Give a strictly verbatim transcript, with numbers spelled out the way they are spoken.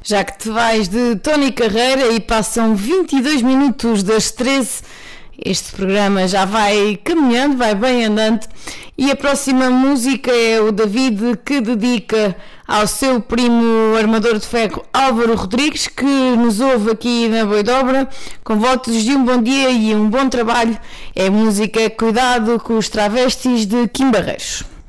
Já que te vais de Tony Carreira e passam vinte e dois minutos das treze, este programa já vai caminhando, vai bem andando, e a próxima música é o David, que dedica ao seu primo armador de ferro Álvaro Rodrigues, que nos ouve aqui na Boidobra, com votos de um bom dia e um bom trabalho. É música Cuidado com os Travestis, de Kim Barreiros.